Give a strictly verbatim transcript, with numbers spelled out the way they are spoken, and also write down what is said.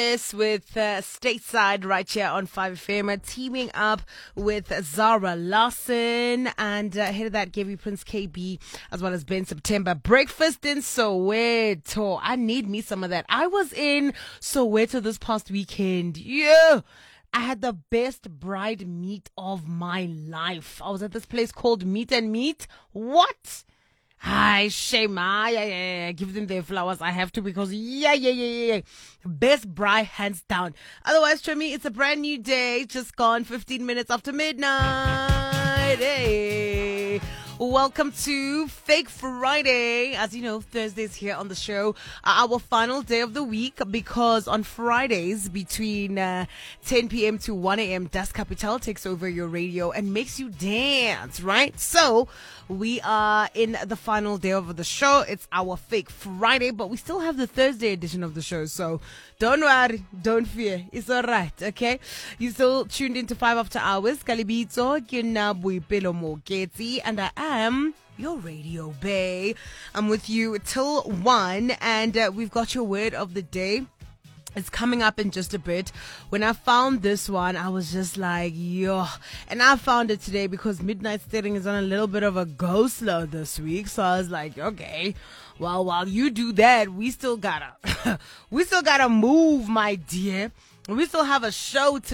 Yes, with uh, Stateside right here on five F M, teaming up with Zara Larson, and uh, ahead of that, gave you Prince K B as well as Ben September. Breakfast in Soweto. I need me some of that. I was in Soweto this past weekend. Yeah. I had the best bride meet of my life. I was at this place called Meet and Meet. What? Hi, shame. Ah, yeah, yeah, yeah. Give them their flowers. I have to because, yeah, yeah, yeah, yeah, yeah. Best bride, hands down. Otherwise, to me, it's a brand new day. Just gone fifteen minutes after midnight. Hey. Welcome to Fake Friday. As you know, Thursdays here on the show are our final day of the week because on Fridays between uh, ten p.m. to one a.m. Das Capital takes over your radio and makes you dance, right? So we are in the final day of the show. It's our Fake Friday, but we still have the Thursday edition of the show. So don't worry, don't fear. It's all right, okay? You still tuned into five After Hours. Kalibito, Kinabui Pelo Moketi, and I am your radio bae. I'm with you till one, and uh, we've got your word of the day. It's coming up in just a bit. When I found this one, I was just like, yo. And I found it today because Midnight Staring is on a little bit of a go slow this week. So I was like, okay, well, while you do that, we still gotta, we still gotta move, my dear. We still have a show to